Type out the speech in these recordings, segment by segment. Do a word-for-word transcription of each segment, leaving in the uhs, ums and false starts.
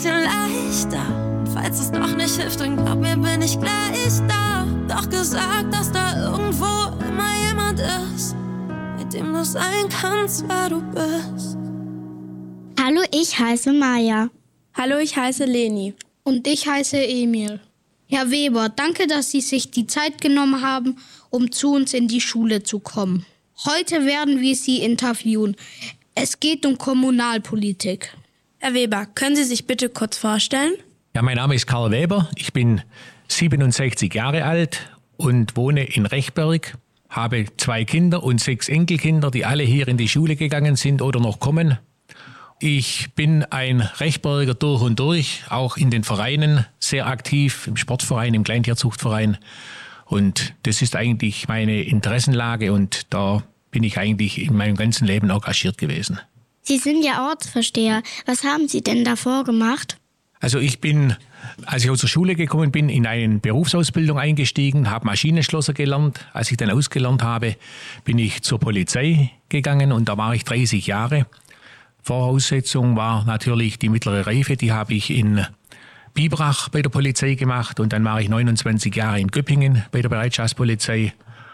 bisschen leichter. Falls es doch nicht hilft, dann glaub mir, bin ich gleich da. Doch gesagt, dass da irgendwo immer jemand ist, mit dem du sein kannst, wer du bist. Hallo, ich heiße Maja. Hallo, ich heiße Leni. Und ich heiße Emil. Herr Weber, danke, dass Sie sich die Zeit genommen haben, um zu uns in die Schule zu kommen. Heute werden wir Sie interviewen. Es geht um Kommunalpolitik. Herr Weber, können Sie sich bitte kurz vorstellen? Ja, mein Name ist Karl Weber. Ich bin siebenundsechzig Jahre alt und wohne in Rechberg. Habe zwei Kinder und sechs Enkelkinder, die alle hier in die Schule gegangen sind oder noch kommen. Ich bin ein Rechberger durch und durch, auch in den Vereinen sehr aktiv, im Sportverein, im Kleintierzuchtverein. Und das ist eigentlich meine Interessenlage und da bin ich eigentlich in meinem ganzen Leben engagiert gewesen. Sie sind ja Ortsvorsteher. Was haben Sie denn davor gemacht? Also ich bin, als ich aus der Schule gekommen bin, in eine Berufsausbildung eingestiegen, habe Maschinenschlosser gelernt. Als ich dann ausgelernt habe, bin ich zur Polizei gegangen und da war ich dreißig Jahre. Voraussetzung war natürlich die mittlere Reife, die habe ich in Biberach bei der Polizei gemacht und dann war ich neunundzwanzig Jahre in Göppingen bei der Bereitschaftspolizei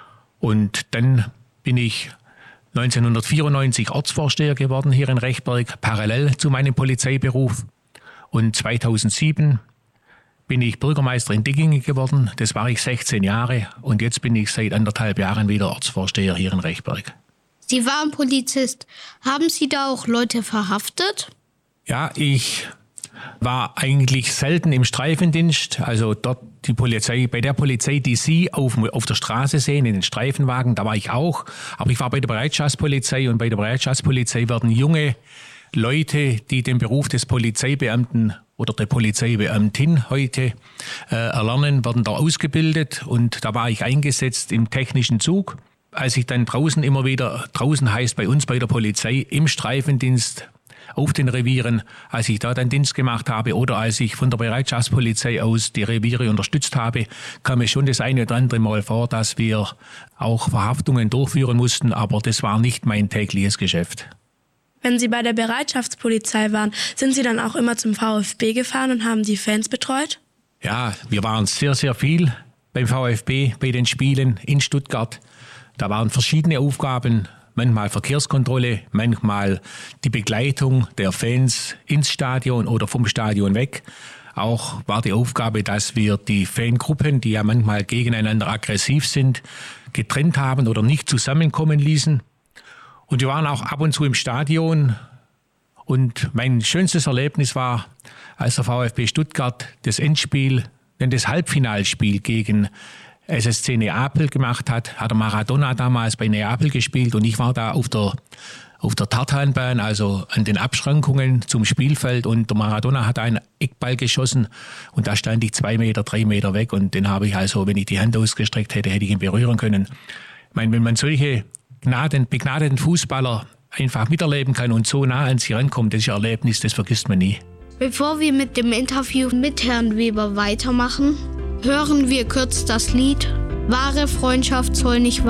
und dann bin ich neunzehnhundertvierundneunzig Ortsvorsteher geworden hier in Rechberg, parallel zu meinem Polizeiberuf. Und zweitausendsieben bin ich Bürgermeister in Diggingen geworden. Das war ich sechzehn Jahre und jetzt bin ich seit anderthalb Jahren wieder Ortsvorsteher hier in Rechberg. Sie waren Polizist. Haben Sie da auch Leute verhaftet? Ja, ich war eigentlich selten im Streifendienst. Also dort die Polizei, bei der Polizei, die Sie auf, auf der Straße sehen, in den Streifenwagen, da war ich auch. Aber ich war bei der Bereitschaftspolizei und bei der Bereitschaftspolizei werden junge Leute, die den Beruf des Polizeibeamten oder der Polizeibeamtin heute äh, erlernen, werden da ausgebildet und da war ich eingesetzt im technischen Zug. Als ich dann draußen immer wieder, draußen heißt bei uns bei der Polizei, im Streifendienst auf den Revieren, als ich da dann Dienst gemacht habe oder als ich von der Bereitschaftspolizei aus die Reviere unterstützt habe, kam es schon das eine oder andere Mal vor, dass wir auch Verhaftungen durchführen mussten, aber das war nicht mein tägliches Geschäft. Wenn Sie bei der Bereitschaftspolizei waren, sind Sie dann auch immer zum VfB gefahren und haben die Fans betreut? Ja, wir waren sehr, sehr viel beim VfB, bei den Spielen in Stuttgart. Da waren verschiedene Aufgaben, manchmal Verkehrskontrolle, manchmal die Begleitung der Fans ins Stadion oder vom Stadion weg. Auch war die Aufgabe, dass wir die Fangruppen, die ja manchmal gegeneinander aggressiv sind, getrennt haben oder nicht zusammenkommen ließen. Und wir waren auch ab und zu im Stadion. Und mein schönstes Erlebnis war, als der VfB Stuttgart das Endspiel, das Halbfinalspiel gegen S S C Neapel gemacht hat, hat der Maradona damals bei Neapel gespielt und ich war da auf der, auf der Tartanbahn, also an den Abschrankungen zum Spielfeld und der Maradona hat einen Eckball geschossen und da stand ich zwei Meter, drei Meter weg und den habe ich also, wenn ich die Hand ausgestreckt hätte, hätte ich ihn berühren können. Ich meine, wenn man solche Gnaden, begnadeten Fußballer einfach miterleben kann und so nah an sie rankommt, das ist ein Erlebnis, das vergisst man nie. Bevor wir mit dem Interview mit Herrn Weber weitermachen, hören wir kurz das Lied "Wahre Freundschaft soll nicht